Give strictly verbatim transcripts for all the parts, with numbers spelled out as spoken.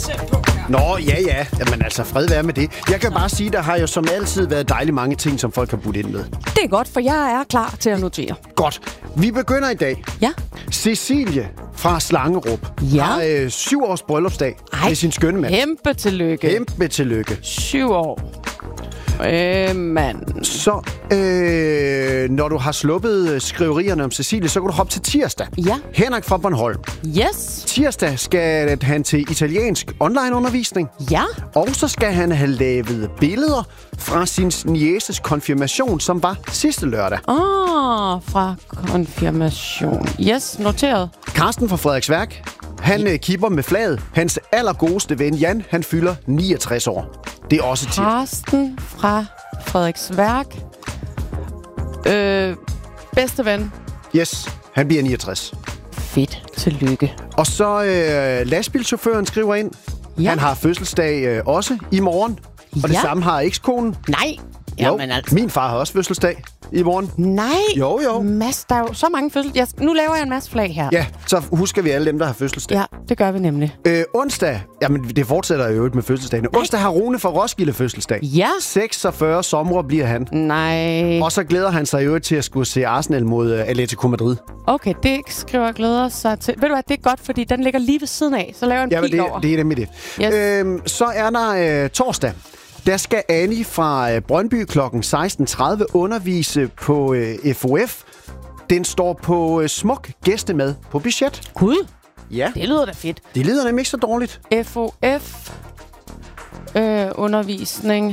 Nå, ja, ja. Jamen altså, fred være med det. Jeg kan bare sige, der har jo som altid været dejligt mange ting, som folk har budt ind med. Det er godt, for jeg er klar til at notere. Godt. Vi begynder i dag. Ja. Cecilie fra Slangerup Ja. har øh, syv års bryllupsdag Ej, med sin skønne mand. Kæmpe tillykke. Kæmpe tillykke. Syv år. Øh, mand. Så, øh, når du har sluppet skriverierne om Cecilie, så kan du hoppe til tirsdag. Ja. Henrik fra Bornholm. Yes. Tirsdag skal han til italiensk onlineundervisning. Ja. Og så skal han have lavet billeder fra sin nieces konfirmation, som var sidste lørdag. Åh, oh, fra konfirmation. Yes, noteret. Karsten fra Frederiksværk, han øh, kipper med flaget. Hans allergodeste ven Jan, han fylder niogtres år. Det er også tirsdag. Karsten fra Frederiksværk. Øh, bedste ven. Yes, han bliver niogtres. Fedt. Tillykke. Og så øh, lastbilchaufføren skriver ind. Ja. Han har fødselsdag øh, også i morgen. Og det Ja. samme har ekskonen. Nej. Jo, Jamen altså. min far har også fødselsdag i morgen. Nej. Jo, jo. Mads, der er jo så mange fødsel. Jeg, nu laver jeg en masse flag her. Ja, så husker vi alle dem, der har fødselsdag. Ja, det gør vi nemlig. Øh, onsdag, jamen det fortsætter jo ikke med fødselsdagene. Onsdag har Rune fra Roskilde fødselsdag. Ja. seksogfyrre somre bliver han. Nej. Og så glæder han sig jo til at skulle se Arsenal mod uh, Atletico Madrid. Okay, det skriver glæder sig til. Ved du hvad, det er godt, fordi den ligger lige ved siden af. Så laver jeg en Ja, pil det, over. det er nemlig det. Yes. Øhm, så er der øh, torsdag. Der skal Annie fra øh, Brøndby klokken seksten tredive undervise på øh, F O F. Den står på øh, smuk gæstemad på budget. Gud, Ja, det lyder da fedt. det lyder nemlig ikke så dårligt. F O F. Øh, undervisning.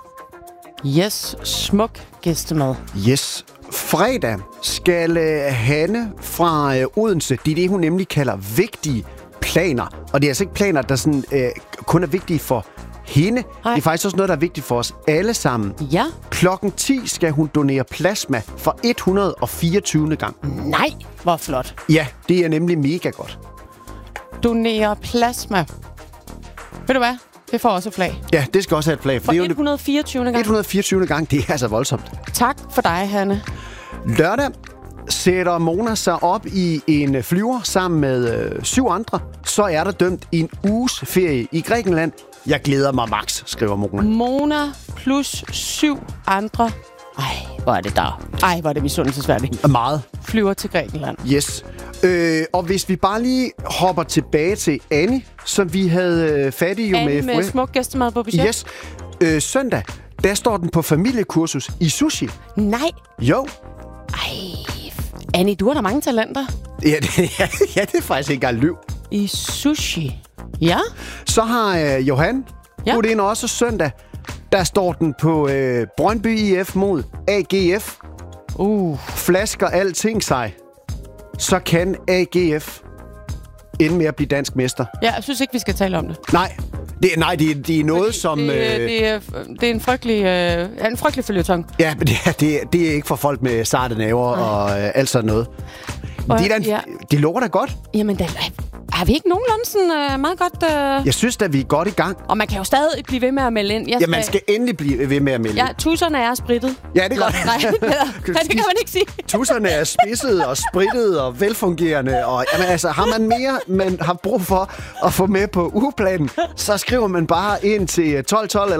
Yes, smuk gæstemad. Yes. Fredag skal øh, Hanne fra øh, Odense, det er det, hun nemlig kalder vigtige planer. Og det er altså ikke planer, der sådan, øh, kun er vigtige for hende. Nej. Det er faktisk også noget, der er vigtigt for os alle sammen. Ja. Klokken ti skal hun donere plasma for et hundrede og fireogtyvende gang. Nej, hvor flot. Ja, det er nemlig mega godt. Donere plasma. Ved du hvad? Det får også et flag. Ja, det skal også have et flag. For For det er jo et hundrede og fireogtyvende gang. et hundrede og fireogtyvende gang, det er altså voldsomt. Tak for dig, Hanne. Lørdag sætter Mona sig op i en flyver sammen med øh, syv andre. Så er der dømt en uges ferie i Grækenland. Jeg glæder mig max, skriver Mona. Mona plus syv andre. Ej, hvor er det der. Ej, hvor er det misundelsesværdigt. Meget. Flyver til Grækenland. Yes. Øh, og hvis vi bare lige hopper tilbage til Annie, som vi havde øh, fat i jo Annie med med F O F. smuk gæstemad på budget. Yes. Øh, søndag, der står den på familiekursus i sushi. Nej. Jo. Ej, Annie, du har da mange talenter. Ja, det, ja, ja, det er faktisk ikke engang løv. I sushi. Ja. Så har øh, Johan Ja. budt ind også søndag. Der står den på øh, Brøndby I F mod A G F. Uh. Flasker alting sig, så kan A G F ende med at blive dansk mester. Ja, jeg synes ikke, vi skal tale om det. Nej, det, nej, det, det er noget, Fordi som... Det, øh, det, er, det er en frygtelig, øh, en frygtelig følgetong. Ja, men det, er- det, er- det er ikke for folk med sarte naver og øh, alt sådan noget. Men det, er da en, ja. det lukker da godt. Jamen, da, har vi ikke nogenlunde sådan øh, meget godt... Øh... Jeg synes da, vi er godt i gang. Og man kan jo stadig blive ved med at melde ind. Jeg Ja, man skal endelig blive ved med at melde. Ja, tusserne er sprittet. Ja, det er godt. Nej, nej, det kan man ikke sige. Tusserne er spidset og sprittet og velfungerende. Og, jamen, altså, har man mere, man har brug for at få med på ugeplanen, så skriver man bare ind til tolv tolv